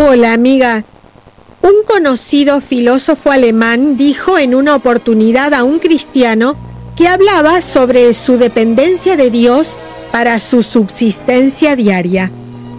Hola, amiga. Un conocido filósofo alemán dijo en una oportunidad a un cristiano que hablaba sobre su dependencia de Dios para su subsistencia diaria.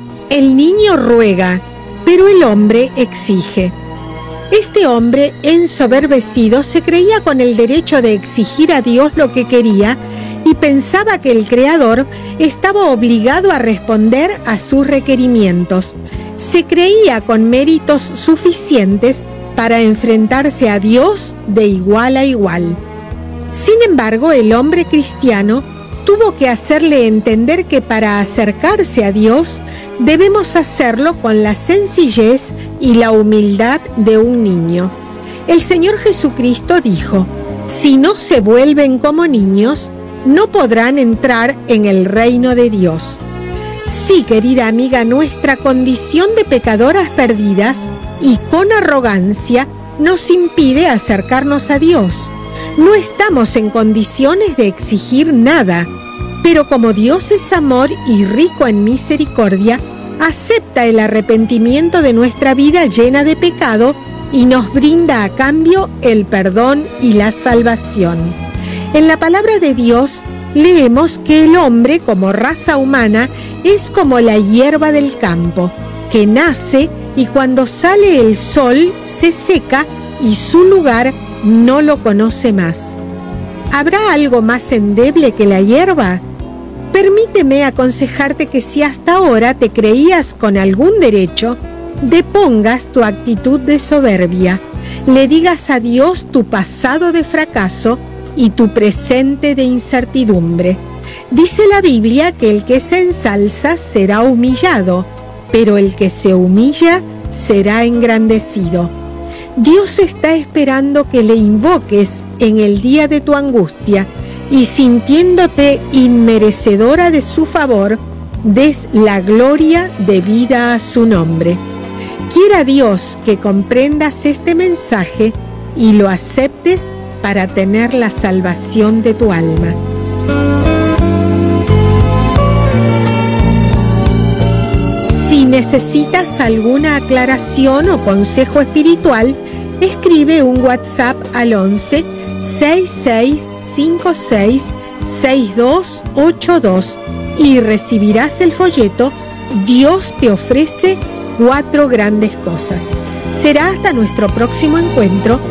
El niño ruega, pero el hombre exige. Este hombre ensoberbecido se creía con el derecho de exigir a Dios lo que quería y pensaba que el Creador estaba obligado a responder a sus requerimientos. Se creía con méritos suficientes para enfrentarse a Dios de igual a igual. Sin embargo, el hombre cristiano tuvo que hacerle entender que para acercarse a Dios debemos hacerlo con la sencillez y la humildad de un niño. El Señor Jesucristo dijo: si no se vuelven como niños, no podrán entrar en el reino de Dios. Sí, querida amiga, nuestra condición de pecadoras perdidas y con arrogancia nos impide acercarnos a Dios. No estamos en condiciones de exigir nada, pero como Dios es amor y rico en misericordia, acepta el arrepentimiento de nuestra vida llena de pecado y nos brinda a cambio el perdón y la salvación. En la palabra de Dios leemos que el hombre, como raza humana, es como la hierba del campo, que nace y cuando sale el sol se seca y su lugar no lo conoce más. ¿Habrá algo más endeble que la hierba? Permíteme aconsejarte que si hasta ahora te creías con algún derecho, depongas tu actitud de soberbia, le digas a Dios tu pasado de fracaso y tu presente de incertidumbre. Dice la Biblia que el que se ensalza será humillado, pero el que se humilla será engrandecido. Dios está esperando que le invoques en el día de tu angustia y sintiéndote inmerecedora de su favor, des la gloria debida a su nombre. Quiera Dios que comprendas este mensaje y lo aceptes para tener la salvación de tu alma. Si necesitas alguna aclaración o consejo espiritual, escribe un WhatsApp al 11 6656 6282 y recibirás el folleto Dios te ofrece 4 grandes cosas. Será hasta nuestro próximo encuentro